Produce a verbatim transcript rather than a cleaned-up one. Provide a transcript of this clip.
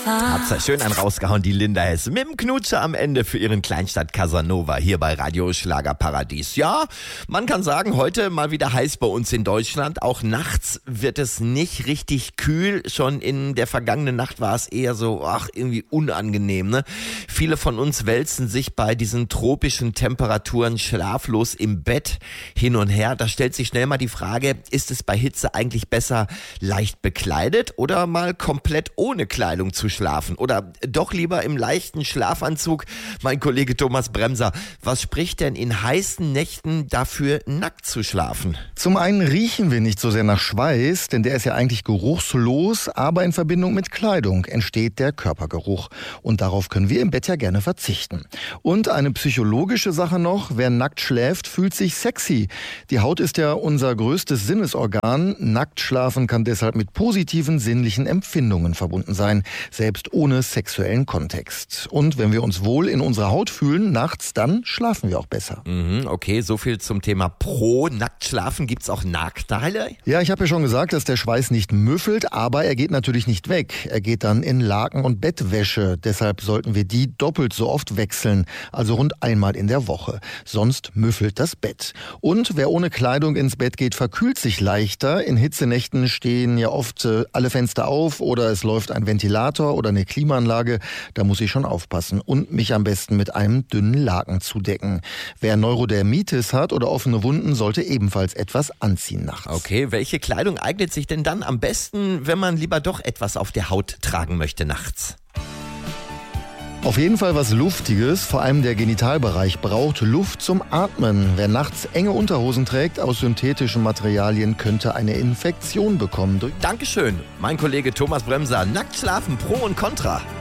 Hat's ja schön einen rausgehauen, die Linda Hess. Mit dem Knutscher am Ende für ihren Kleinstadt Casanova hier bei Radio Schlagerparadies. Ja, man kann sagen, heute mal wieder heiß bei uns in Deutschland. Auch nachts wird es nicht richtig kühl. Schon in der vergangenen Nacht war es eher so, ach, irgendwie unangenehm, ne? Viele von uns wälzen sich bei diesen tropischen Temperaturen schlaflos im Bett hin und her. Da stellt sich schnell mal die Frage, ist es bei Hitze eigentlich besser leicht bekleidet oder mal komplett ohne Kleidung zu schlafen? Oder doch lieber im leichten Schlafanzug? Mein Kollege Thomas Bremser, was spricht denn in heißen Nächten dafür, nackt zu schlafen? Zum einen riechen wir nicht so sehr nach Schweiß, denn der ist ja eigentlich geruchslos, aber in Verbindung mit Kleidung entsteht der Körpergeruch. Und darauf können wir im Bett ja gerne verzichten. Und eine psychologische Sache noch, wer nackt schläft, fühlt sich sexy. Die Haut ist ja unser größtes Sinnesorgan. Nackt schlafen kann deshalb mit positiven sinnlichen Empfindungen verbunden sein, selbst ohne sexuellen Kontext. Und wenn wir uns wohl in unserer Haut fühlen, nachts, dann schlafen wir auch besser. Mhm, okay, so viel zum Thema pro nackt schlafen. Gibt's auch Nachteile? Ja, ich habe ja schon gesagt, dass der Schweiß nicht müffelt, aber er geht natürlich nicht weg. Er geht dann in Laken und Bettwäsche. Deshalb sollten wir die doppelt so oft wechseln, also rund einmal in der Woche. Sonst müffelt das Bett. Und wer ohne Kleidung ins Bett geht, verkühlt sich leichter. In Hitzenächten stehen ja oft äh, alle Fenster auf oder es läuft ein Ventilator oder eine Klimaanlage. Da muss ich schon aufpassen und mich am besten mit einem dünnen Laken zudecken. Wer Neurodermitis hat oder offene Wunden, sollte ebenfalls etwas anziehen nachts. Okay, welche Kleidung eignet sich denn dann am besten, wenn man lieber doch etwas auf der Haut tragen möchte nachts? Auf jeden Fall was Luftiges, vor allem der Genitalbereich braucht Luft zum Atmen. Wer nachts enge Unterhosen trägt aus synthetischen Materialien, könnte eine Infektion bekommen. Dankeschön, mein Kollege Thomas Bremser. Nackt schlafen, Pro und Contra.